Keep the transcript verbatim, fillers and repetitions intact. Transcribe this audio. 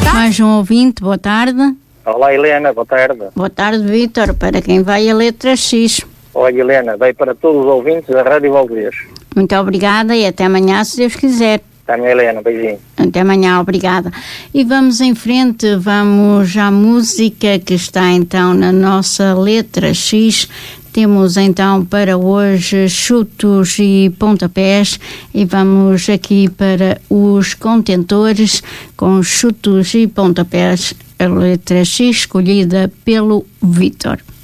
Mais um ouvinte, boa tarde. Olá, Helena, boa tarde. Boa tarde, Vítor. Para quem vai a letra X? Olá, Helena, vai para todos os ouvintes da Rádio Valdez. Muito obrigada e até amanhã, se Deus quiser. Até amanhã, Helena, beijinho. Até amanhã, obrigada. E vamos em frente, vamos à música que está então na nossa letra X. Temos então para hoje chutos e pontapés e vamos aqui para os contentores com chutos e pontapés, a letra X escolhida pelo Vítor.